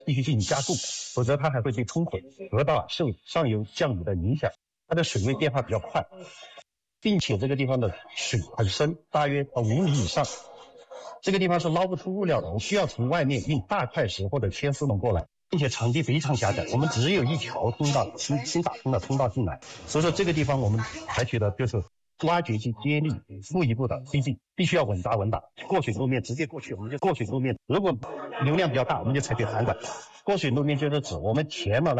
必须进行加固，否则它还会被冲毁。河道受上游降雨的影响，它的水位变化比较快，并且这个地方的水很深，大约5米以上。这个地方是捞不出物料的，我需要从外面运大块石或者牵丝龙过来，并且场地非常狭窄，我们只有一条通道，新打通的通道进来。所以说这个地方我们采取的就是挖掘机接力，一步一步的推进，必须要稳扎稳打。过水路面直接过去，我们就过水路面。如果流量比较大，我们就采取涵管。过水路面就是指我们填了